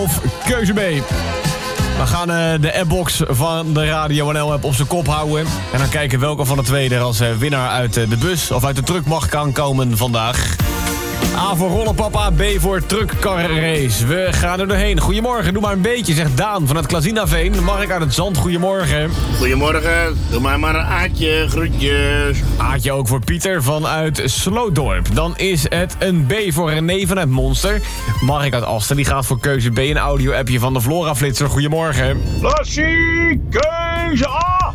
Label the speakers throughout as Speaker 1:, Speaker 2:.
Speaker 1: Of keuze B. We gaan de appbox van de Radio NL-app op zijn kop houden. En dan kijken welke van de twee er als winnaar uit de bus of uit de truck mag kan komen vandaag. A voor rollenpapa, B voor truckcarrace. We gaan er doorheen. Goedemorgen, doe maar een beetje, zegt Daan vanuit Klazinaveen. Mark uit het Zand, goedemorgen.
Speaker 2: Goedemorgen, doe mij maar een Aatje, groetjes.
Speaker 1: Aatje ook voor Pieter vanuit Slootdorp. Dan is het een B voor René vanuit Monster. Mark uit Asten, die gaat voor keuze B, een audio-appje van de Flora Flitser. Goedemorgen.
Speaker 3: Lassie, keuze A!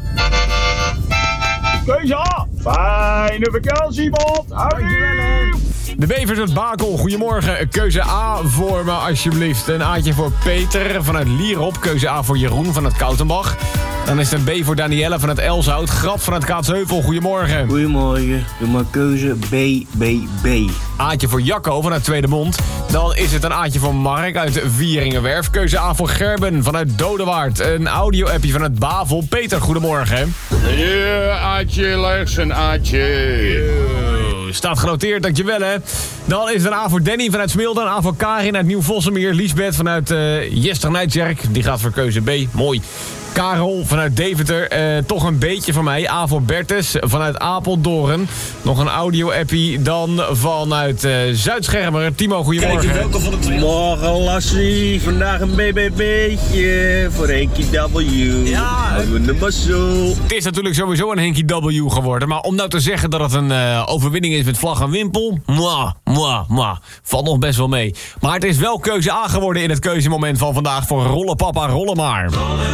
Speaker 3: Keuze A! Fijne vakantie, Bob!
Speaker 1: De Bevers uit Bakel, goedemorgen. Keuze A voor me alsjeblieft. Een A'tje voor Peter vanuit Lierop. Keuze A voor Jeroen vanuit Koutenbach. Dan is het een B voor Danielle vanuit Elshout. Grap vanuit Kaatsheuvel, goedemorgen.
Speaker 4: Goedemorgen, doe maar keuze B.
Speaker 1: A'tje voor Jacco vanuit Tweedemond. Dan is het een A'tje voor Mark uit Vieringenwerf. Keuze A voor Gerben vanuit Dodewaard. Een audio-appje vanuit Bavel. Peter, goedemorgen.
Speaker 3: Ja, Aatje, legs een Aatje.
Speaker 1: Staat genoteerd, dankjewel hè. Dan is het een A voor Danny vanuit Smilde. Een A voor Karin uit Nieuw-Vossemeer. Liesbeth vanuit Jesternijtjerk. Die gaat voor keuze B. Mooi. Karel vanuit Deventer, toch een beetje van mij. A voor Bertus vanuit Apeldoorn. Nog een audio-appie dan vanuit Zuid-Schermer. Timo, goedemorgen.
Speaker 4: Morgen Lassie, vandaag een BBB'tje voor Henkie W.
Speaker 1: Ja,
Speaker 4: Houden we de mazzel.
Speaker 1: het is natuurlijk sowieso een Henkie W geworden. Maar om nou te zeggen dat het een overwinning is met vlag en wimpel... valt nog best wel mee. Maar het is wel keuze A geworden in het keuzemoment van vandaag voor Rollen Papa, Rollen Maar.